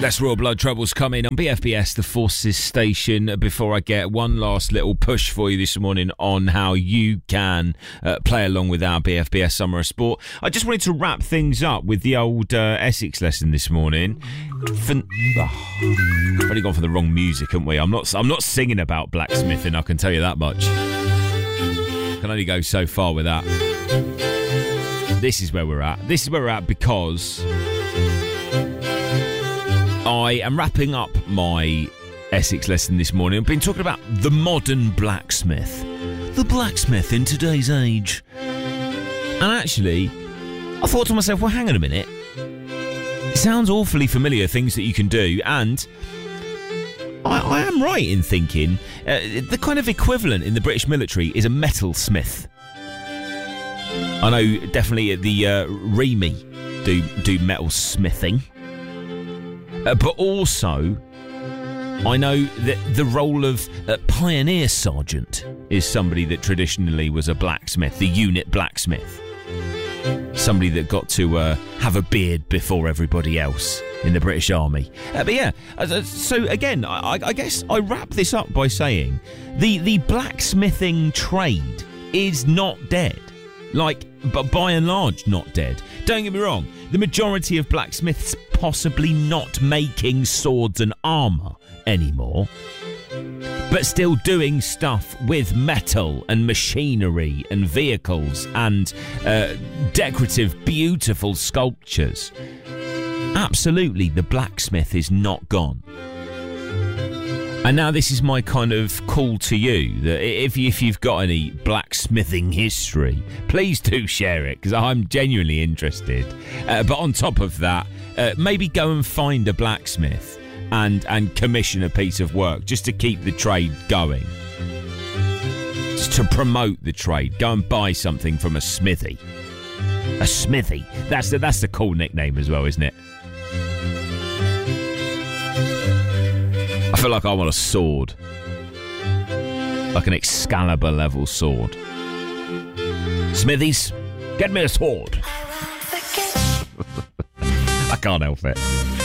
That's Royal Blood Troubles coming on BFBS, the Forces Station. Before I get one last little push for you this morning on how you can play along with our BFBS Summer of Sport, I just wanted to wrap things up with the old Essex lesson this morning. We've only gone for the wrong music, haven't we? I'm not singing about blacksmithing, I can tell you that much. Can only go so far with that. This is where we're at. This is where we're at because I am wrapping up my Essex lesson this morning. I've been talking about the modern blacksmith. The blacksmith in today's age. And actually, I thought to myself, well, hang on a minute. It sounds awfully familiar, things that you can do, and I am right in thinking the kind of equivalent in the British military is a metalsmith. I know definitely the REME do metal smithing. But also, I know that the role of pioneer sergeant is somebody that traditionally was a blacksmith, the unit blacksmith. Somebody that got to have a beard before everybody else in the British Army. But yeah, so again, I guess I wrap this up by saying the blacksmithing trade is not dead. But by and large, not dead. Don't get me wrong, the majority of blacksmiths possibly not making swords and armour anymore, but still doing stuff with metal and machinery and vehicles and decorative, beautiful sculptures. Absolutely, the blacksmith is not gone. And now this is my kind of call to you, that if you've got any blacksmithing history, please do share it, because I'm genuinely interested. But on top of that, maybe go and find a blacksmith and commission a piece of work just to keep the trade going. Just to promote the trade. Go and buy something from a smithy. A smithy. That's the cool nickname as well, isn't it? I feel like I want a sword. Like an Excalibur level sword. Smithies, get me a sword. I can't help it.